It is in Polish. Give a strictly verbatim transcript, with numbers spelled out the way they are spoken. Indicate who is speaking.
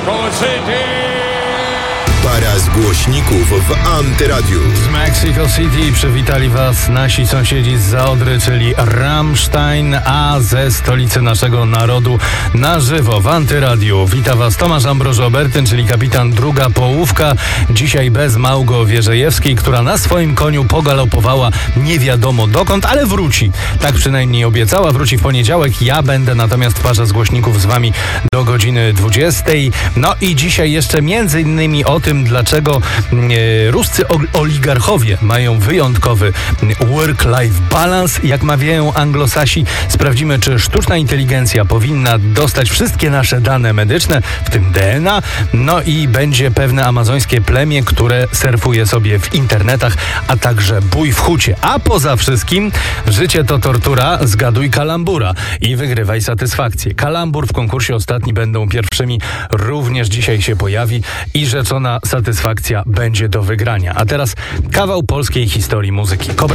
Speaker 1: Mexico City!
Speaker 2: Para z głośników w Antyradiu.
Speaker 3: Z Mexico City przywitali Was nasi sąsiedzi z Zaodry, czyli Rammstein, a ze stolicy naszego narodu na żywo w Antyradiu. Wita Was Tomasz Ambroż-Obertyn, czyli kapitan druga połówka. Dzisiaj bez Małgo Wierzejewskiej, która na swoim koniu pogalopowała nie wiadomo dokąd, ale wróci. Tak przynajmniej obiecała. Wróci w poniedziałek. Ja będę natomiast w parze z głośników z Wami do godziny dwudziestej. No i dzisiaj jeszcze między innymi o tym, dlaczego e, ruscy oligarchowie mają wyjątkowy work-life balance, jak mawiają anglosasi. Sprawdzimy, czy sztuczna inteligencja powinna dostać wszystkie nasze dane medyczne, w tym D N A. No i będzie pewne amazońskie plemię, które surfuje sobie w internetach, a także bój w hucie. A poza wszystkim życie to tortura, zgaduj kalambura i wygrywaj satysfakcję. Kalambur w konkursie ostatni będą pierwszymi, również dzisiaj się pojawi i rzeczona satysfakcja będzie do wygrania. A teraz kawał polskiej historii muzyki. Kobra